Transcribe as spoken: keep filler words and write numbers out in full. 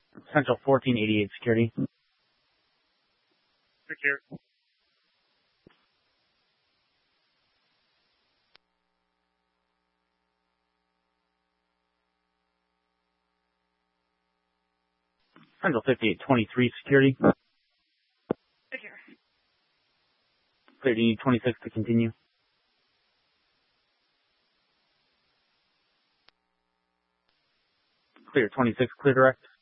Central fourteen eighty-eight security. Secure. Central fifty-eight twenty-three security. Secure. Clear, do you need twenty-six to continue? Clear, twenty-six, clear direct.